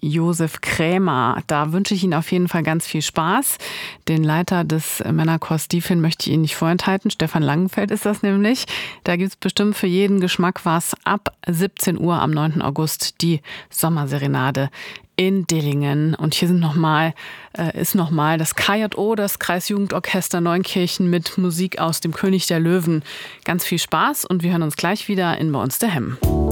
Josef Krämer. Da wünsche ich Ihnen auf jeden Fall ganz viel Spaß. Den Leiter des Männerchors Diefin möchte ich Ihnen nicht vorenthalten. Stefan Langenfeld ist das nämlich. Da gibt es bestimmt für jeden Geschmack was. Ab 17 Uhr am 9. August die Sommerserenade in Dillingen. Und hier ist nochmal das KJO, das Kreisjugendorchester Neunkirchen mit Musik aus dem König der Löwen. Ganz viel Spaß und wir hören uns gleich wieder in Bei uns der Hemm.